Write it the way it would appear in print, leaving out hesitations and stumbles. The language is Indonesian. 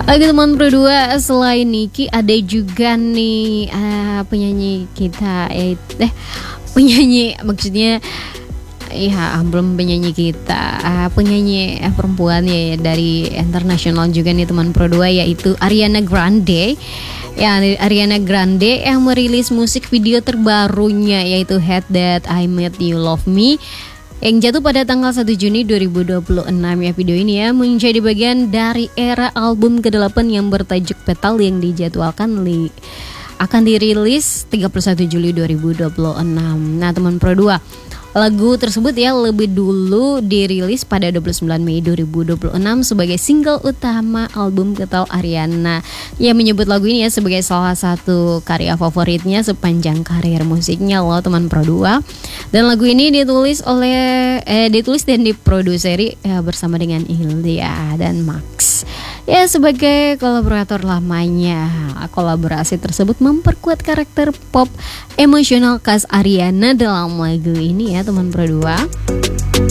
Oke teman Pro 2, selain Niki ada juga nih penyanyi kita penyanyi maksudnya belum penyanyi kita, penyanyi perempuan ya dari internasional juga nih teman Pro 2, yaitu Ariana Grande. Ya, Ariana Grande yang merilis musik video terbarunya yaitu Hate That I Made You Love Me yang jatuh pada tanggal 1 Juni 2026 ya. Video ini ya menjadi bagian dari era album ke-8 yang bertajuk Petal yang dijadwalkan akan dirilis 31 Juli 2026. Nah teman Pro 2, lagu tersebut ya lebih dulu dirilis pada 29 Mei 2026 sebagai single utama album Petal Ariana. Ia menyebut lagu ini ya sebagai salah satu karya favoritnya sepanjang karir musiknya loh teman Pro 2. Dan lagu ini ditulis dan diproduseri bersama dengan Hildia dan Max. Ya sebagai kolaborator lamanya. Kolaborasi tersebut memperkuat karakter pop emosional khas Ariana dalam lagu ini ya teman Pro 2.